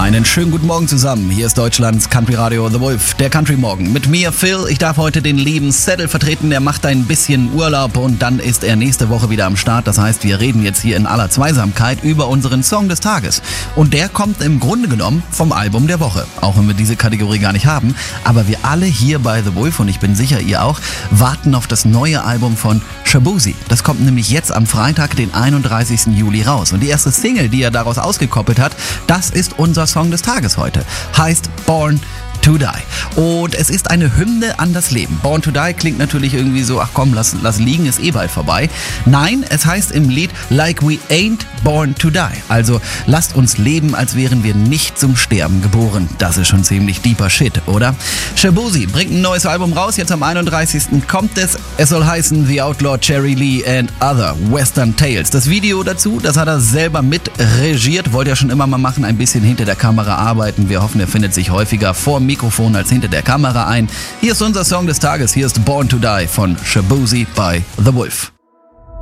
Einen schönen guten Morgen zusammen. Hier ist Deutschlands Country Radio The Wolf, der Country Morgen. Mit mir Phil. Ich darf heute den lieben Settle vertreten. Der macht ein bisschen Urlaub und dann ist er nächste Woche wieder am Start. Das heißt, wir reden jetzt hier in aller Zweisamkeit über unseren Song des Tages. Und der kommt im Grunde genommen vom Album der Woche. Auch wenn wir diese Kategorie gar nicht haben. Aber wir alle hier bei The Wolf, und ich bin sicher, ihr auch, warten auf das neue Album von Shaboozey. Das kommt nämlich jetzt am Freitag, den 31. Juli raus. Und die erste Single, die er daraus ausgekoppelt hat, das ist unser Song des Tages heute. Heißt Born to Die. Und es ist eine Hymne an das Leben. Born to Die klingt natürlich irgendwie so, ach komm, lass liegen, ist bald vorbei. Nein, es heißt im Lied Like We Ain't Born to Die. Also lasst uns leben, als wären wir nicht zum Sterben geboren. Das ist schon ziemlich deeper Shit, oder? Shaboozey bringt ein neues Album raus, jetzt am 31. kommt es. Es soll heißen The Outlaw Cherry Lee and Other Western Tales. Das Video dazu, das hat er selber mit regiert. Wollte er schon immer mal machen, ein bisschen hinter der Kamera arbeiten. Wir hoffen, er findet sich häufiger vor dem Mikrofon als hinter der Kamera ein. Hier ist unser Song des Tages. Hier ist Born to Die von Shaboozey bei The Wolf.